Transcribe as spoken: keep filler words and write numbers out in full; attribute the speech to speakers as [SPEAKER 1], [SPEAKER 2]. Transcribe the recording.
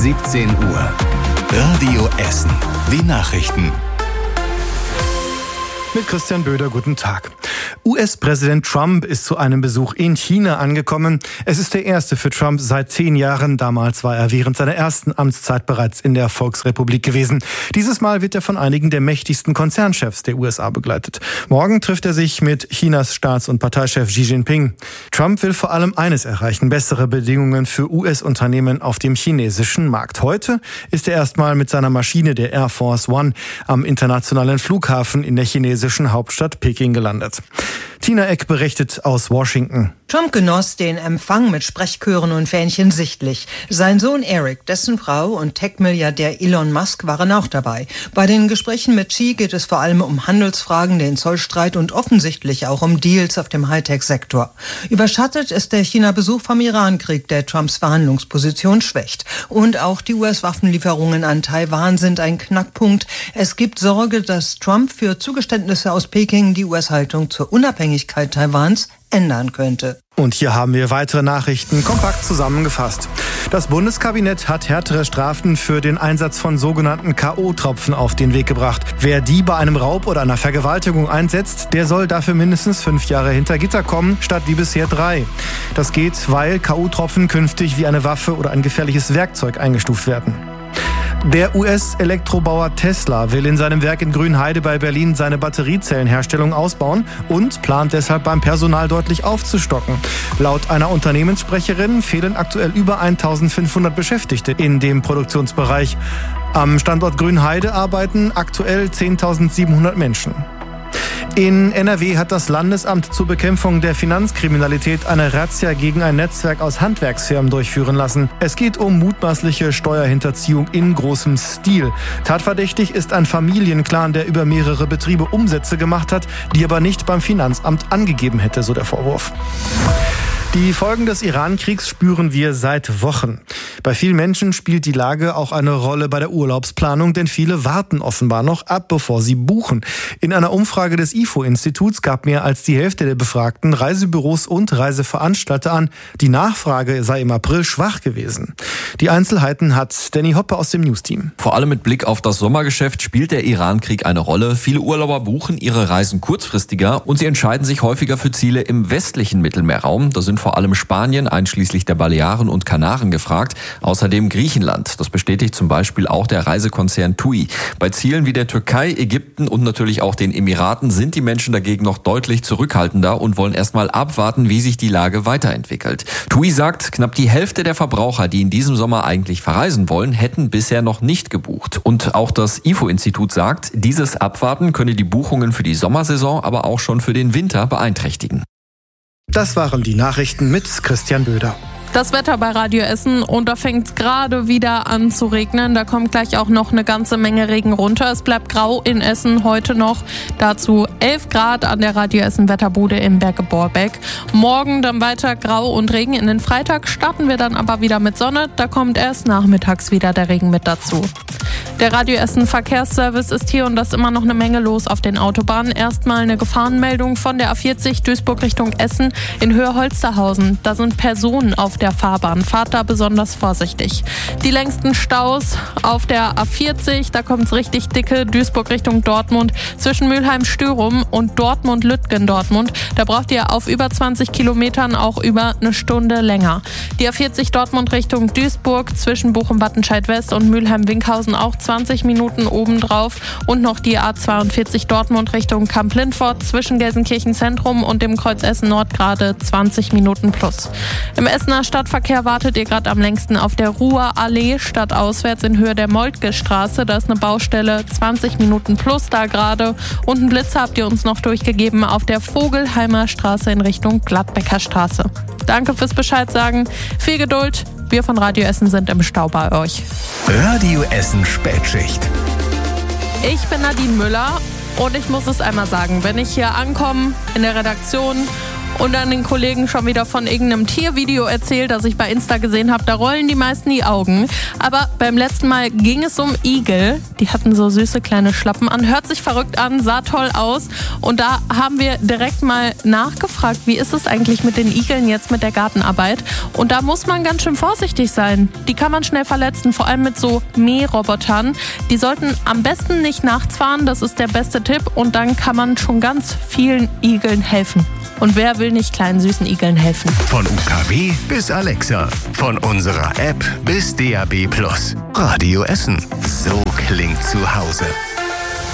[SPEAKER 1] siebzehn Uhr. Radio Essen. Die Nachrichten.
[SPEAKER 2] Mit Christian Böder, guten Tag. U S-Präsident Trump ist zu einem Besuch in China angekommen. Es ist der erste für Trump seit zehn Jahren. Damals war er während seiner ersten Amtszeit bereits in der Volksrepublik gewesen. Dieses Mal wird er von einigen der mächtigsten Konzernchefs der U S A begleitet. Morgen trifft er sich mit Chinas Staats- und Parteichef Xi Jinping. Trump will vor allem eines erreichen: bessere Bedingungen für U S-Unternehmen auf dem chinesischen Markt. Heute ist er erstmal mit seiner Maschine, der Air Force One, am internationalen Flughafen in der chinesischen Hauptstadt Peking gelandet. Tina Eck berichtet aus Washington.
[SPEAKER 3] Trump genoss den Empfang mit Sprechchören und Fähnchen sichtlich. Sein Sohn Eric, dessen Frau und Tech-Milliardär Elon Musk waren auch dabei. Bei den Gesprächen mit Xi geht es vor allem um Handelsfragen, den Zollstreit und offensichtlich auch um Deals auf dem Hightech-Sektor. Überschattet ist der China-Besuch vom Irankrieg, der Trumps Verhandlungsposition schwächt. Und auch die U S-Waffenlieferungen an Taiwan sind ein Knackpunkt. Es gibt Sorge, dass Trump für Zugeständnisse aus Peking die U S-Haltung zur Unabhängigkeit Taiwans ändern könnte.
[SPEAKER 2] Und hier haben wir weitere Nachrichten kompakt zusammengefasst. Das Bundeskabinett hat härtere Strafen für den Einsatz von sogenannten K O-Tropfen auf den Weg gebracht. Wer die bei einem Raub oder einer Vergewaltigung einsetzt, der soll dafür mindestens fünf Jahre hinter Gitter kommen, statt wie bisher drei. Das geht, weil K O-Tropfen künftig wie eine Waffe oder ein gefährliches Werkzeug eingestuft werden. Der U S-Elektrobauer Tesla will in seinem Werk in Grünheide bei Berlin seine Batteriezellenherstellung ausbauen und plant deshalb beim Personal deutlich aufzustocken. Laut einer Unternehmenssprecherin fehlen aktuell über eintausendfünfhundert Beschäftigte in dem Produktionsbereich. Am Standort Grünheide arbeiten aktuell zehntausendsiebenhundert Menschen. In N R W hat das Landesamt zur Bekämpfung der Finanzkriminalität eine Razzia gegen ein Netzwerk aus Handwerksfirmen durchführen lassen. Es geht um mutmaßliche Steuerhinterziehung in großem Stil. Tatverdächtig ist ein Familienclan, der über mehrere Betriebe Umsätze gemacht hat, die aber nicht beim Finanzamt angegeben hätte, so der Vorwurf. Die Folgen des Iran-Kriegs spüren wir seit Wochen. Bei vielen Menschen spielt die Lage auch eine Rolle bei der Urlaubsplanung, denn viele warten offenbar noch ab, bevor sie buchen. In einer Umfrage des I F O-Instituts gab mehr als die Hälfte der Befragten Reisebüros und Reiseveranstalter an, die Nachfrage sei im April schwach gewesen. Die Einzelheiten hat Danny Hoppe aus dem Newsteam.
[SPEAKER 4] Vor allem mit Blick auf das Sommergeschäft spielt der Iran-Krieg eine Rolle. Viele Urlauber buchen ihre Reisen kurzfristiger und sie entscheiden sich häufiger für Ziele im westlichen Mittelmeerraum. Da sind vor allem Spanien, einschließlich der Balearen und Kanaren gefragt. Außerdem Griechenland. Das bestätigt zum Beispiel auch der Reisekonzern TUI. Bei Zielen wie der Türkei, Ägypten und natürlich auch den Emiraten sind die Menschen dagegen noch deutlich zurückhaltender und wollen erstmal abwarten, wie sich die Lage weiterentwickelt. TUI sagt, knapp die Hälfte der Verbraucher, die in diesem Sommer eigentlich verreisen wollen, hätten bisher noch nicht gebucht. Und auch das I F O-Institut sagt, dieses Abwarten könne die Buchungen für die Sommersaison, aber auch schon für den Winter beeinträchtigen.
[SPEAKER 2] Das waren die Nachrichten mit Christian Böder.
[SPEAKER 5] Das Wetter bei Radio Essen, und da fängt es gerade wieder an zu regnen. Da kommt gleich auch noch eine ganze Menge Regen runter. Es bleibt grau in Essen heute noch. Dazu elf Grad an der Radio Essen Wetterbude im Berge Borbeck. Morgen dann weiter grau und Regen. In den Freitag starten wir dann aber wieder mit Sonne. Da kommt erst nachmittags wieder der Regen mit dazu. Der Radio Essen Verkehrsservice ist hier und das ist immer noch eine Menge los auf den Autobahnen. Erstmal eine Gefahrenmeldung von der A vierzig Duisburg Richtung Essen in Höhe Holsterhausen. Da sind Personen auf der Fahrbahn. Fahrt da besonders vorsichtig. Die längsten Staus auf der A vierzig, da kommt es richtig dicke, Duisburg Richtung Dortmund, zwischen Mülheim-Stürum und Dortmund-Lütgen-Dortmund. Da braucht ihr auf über zwanzig Kilometern auch über eine Stunde länger. Die A vierzig Dortmund Richtung Duisburg, zwischen Bochum-Wattenscheid-West und Mülheim-Winkhausen auch zwanzig Minuten obendrauf. Und noch die A zweiundvierzig Dortmund Richtung Kamp-Lindfort, zwischen Gelsenkirchen Zentrum und dem Kreuz Essen Nord gerade zwanzig Minuten plus. Im Essener Stadtverkehr wartet ihr gerade am längsten auf der Ruhrallee stadtauswärts in Höhe der Moltke-Straße. Da ist eine Baustelle, zwanzig Minuten plus da gerade. Und einen Blitzer habt ihr uns noch durchgegeben auf der Vogelheimer Straße in Richtung Gladbecker Straße. Danke fürs Bescheid sagen. Viel Geduld. Wir von Radio Essen sind im Stau bei euch.
[SPEAKER 1] Radio Essen Spätschicht.
[SPEAKER 5] Ich bin Nadine Müller und ich muss es einmal sagen, wenn ich hier ankomme in der Redaktion und dann den Kollegen schon wieder von irgendeinem Tiervideo erzählt, das ich bei Insta gesehen habe. Da rollen die meisten die Augen. Aber beim letzten Mal ging es um Igel. Die hatten so süße kleine Schlappen an. Hört sich verrückt an, sah toll aus. Und da haben wir direkt mal nachgefragt, wie ist es eigentlich mit den Igeln jetzt mit der Gartenarbeit? Und da muss man ganz schön vorsichtig sein. Die kann man schnell verletzen, vor allem mit so Mährobotern. Die sollten am besten nicht nachts fahren, das ist der beste Tipp. Und dann kann man schon ganz vielen Igeln helfen. Und wer will nicht kleinen süßen Igeln helfen?
[SPEAKER 1] Von U K W bis Alexa, von unserer App bis D A B Plus. Radio Essen. So klingt zu Hause.